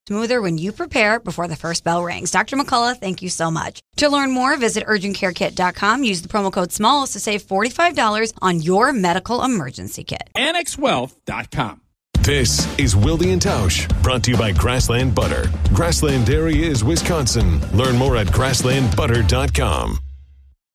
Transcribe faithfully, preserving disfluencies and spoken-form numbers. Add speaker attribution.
Speaker 1: smoother when you prepare before the first bell rings. Doctor McCullough, thank you so much. To learn more, visit urgent care kit dot com. Use the promo code SMALLS to save forty-five dollars on your medical emergency kit.
Speaker 2: Annex Wealth dot com.
Speaker 3: This is Wilde and Tausch, brought to you by Grassland Butter. Grassland Dairy is Wisconsin. Learn more at grassland butter dot com.